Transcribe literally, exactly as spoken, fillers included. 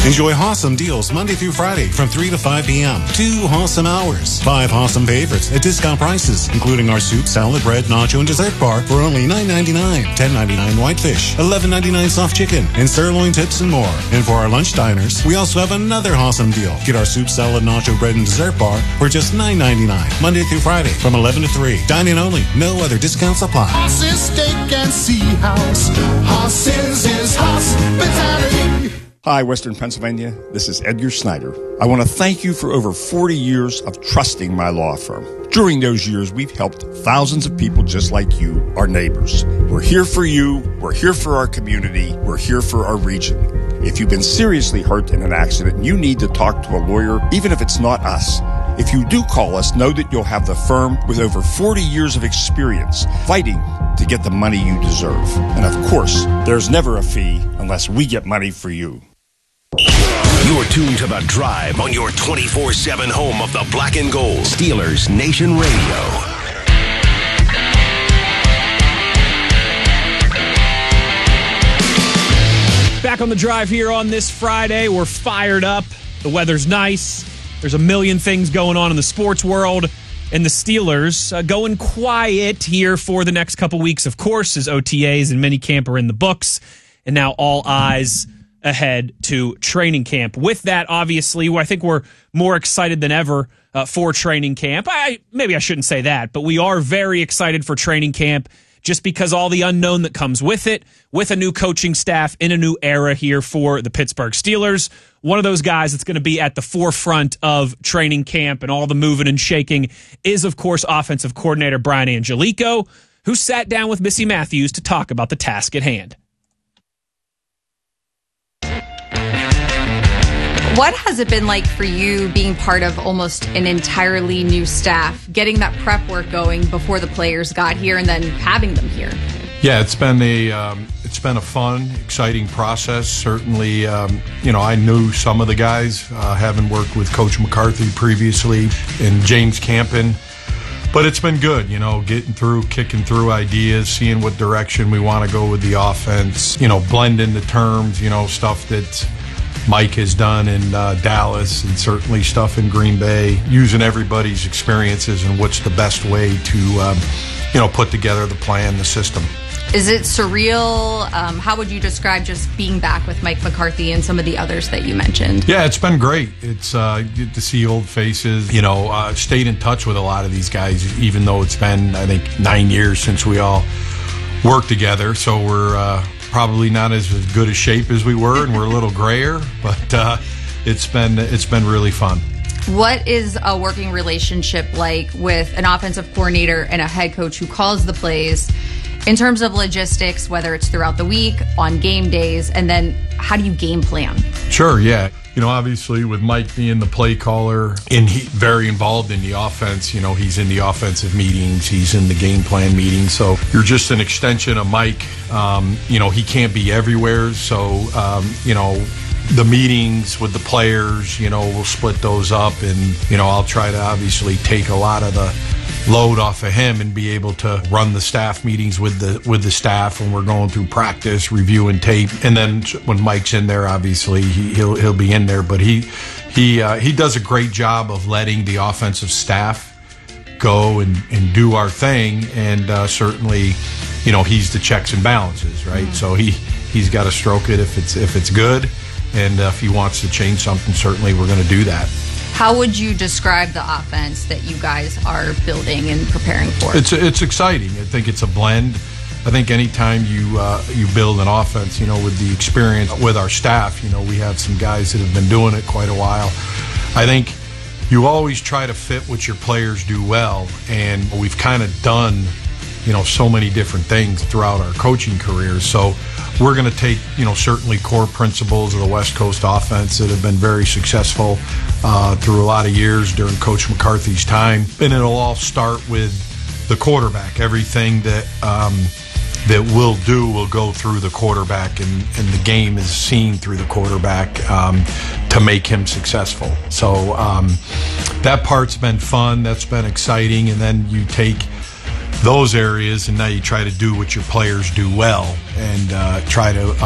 Enjoy awesome deals Monday through Friday from three to five p.m. Two awesome hours. Five awesome favorites at discount prices, including our soup, salad, bread, nacho, and dessert bar for only nine ninety-nine, ten ninety-nine whitefish, eleven ninety-nine soft chicken, and sirloin tips and more. And for our lunch diners, we also have another awesome deal. Get our soup, salad, nacho, bread, and dessert bar for just nine ninety-nine, Monday through Friday from eleven to three. Dine-in only. No other discounts apply. Hoss's Steak and Sea House. Hoss's is hospitality. Hi, Western Pennsylvania. This is Edgar Snyder. I want to thank you for over forty years of trusting my law firm. During those years, we've helped thousands of people just like you, our neighbors. We're here for you. We're here for our community. We're here for our region. If you've been seriously hurt in an accident and you need to talk to a lawyer, even if it's not us, if you do call us, know that you'll have the firm with over forty years of experience fighting to get the money you deserve. And of course, there's never a fee unless we get money for you. You're tuned to The Drive on your twenty-four seven home of the Black and Gold, Steelers Nation Radio. Back on The Drive here on this Friday. We're fired up. The weather's nice. There's a million things going on in the sports world. And the Steelers uh, going quiet here for the next couple weeks, of course, as O T As and minicamp are in the books. And now all eyes ahead to training camp. With that, obviously, I think we're more excited than ever uh, for training camp. I maybe I shouldn't say that, but we are very excited for training camp just because all the unknown that comes with it, with a new coaching staff in a new era here for the Pittsburgh Steelers. One of those guys that's going to be at the forefront of training camp and all the moving and shaking is, of course, offensive coordinator Brian Angelico, who sat down with Missy Matthews to talk about the task at hand. What has it been like for you being part of almost an entirely new staff, getting that prep work going before the players got here and then having them here? Yeah, it's been a um, it's been a fun, exciting process. Certainly, um, you know, I knew some of the guys, uh, having worked with Coach McCarthy previously and James Campen. But it's been good, you know, getting through, kicking through ideas, seeing what direction we want to go with the offense, you know, blending the terms, you know, stuff that Mike has done in uh, Dallas and certainly stuff in Green Bay, using everybody's experiences and what's the best way to, um, you know, put together the plan, the system. Is it surreal? Um, how would you describe just being back with Mike McCarthy and some of the others that you mentioned? Yeah, it's been great. It's uh, good to see old faces. You know, uh, stayed in touch with a lot of these guys, even though it's been, I think, nine years since we all worked together. So we're uh, probably not as good a shape as we were, and we're a little grayer, but uh, it's been it's been really fun. What is a working relationship like with an offensive coordinator and a head coach who calls the plays in terms of logistics, whether it's throughout the week, on game days, and then how do you game plan? Sure, yeah. You know, obviously with Mike being the play caller and he very involved in the offense, you know, he's in the offensive meetings, he's in the game plan meetings. So you're just an extension of Mike. Um, you know, he can't be everywhere. So, um, you know, the meetings with the players, you know, we'll split those up, and, you know, I'll try to obviously take a lot of the load off of him and be able to run the staff meetings with the with the staff when we're going through practice, reviewing tape, and then when Mike's in there, obviously he, he'll he'll be in there. But he he uh, he does a great job of letting the offensive staff go and, and do our thing, and uh, certainly, you know, he's the checks and balances, right? Mm-hmm. So he he's got to stroke it if it's if it's good, and uh, if he wants to change something, certainly we're going to do that. How would you describe the offense that you guys are building and preparing for? It's it's exciting. I think it's a blend. I think anytime you uh, you build an offense, you know, with the experience with our staff, you know, we have some guys that have been doing it quite a while. I think you always try to fit what your players do well, and we've kind of done, you know, so many different things throughout our coaching careers. So we're going to take, you know, certainly core principles of the West Coast offense that have been very successful uh, through a lot of years during Coach McCarthy's time. And it'll all start with the quarterback. Everything that um, that we'll do will go through the quarterback, and, and the game is seen through the quarterback um, to make him successful. So um, that part's been fun. That's been exciting. And then you take those areas, and now you try to do what your players do well, and uh, try to